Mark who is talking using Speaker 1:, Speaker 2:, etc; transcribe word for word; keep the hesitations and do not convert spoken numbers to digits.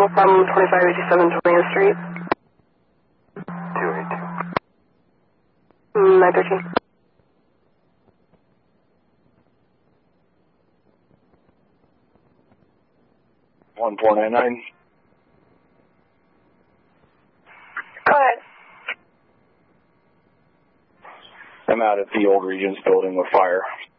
Speaker 1: from twenty-five eighty-seven twentieth Street.
Speaker 2: two eighty-two.
Speaker 1: nine thirteen.
Speaker 2: one four nine nine.
Speaker 1: Go ahead.
Speaker 2: I'm out at the old Regents building with fire.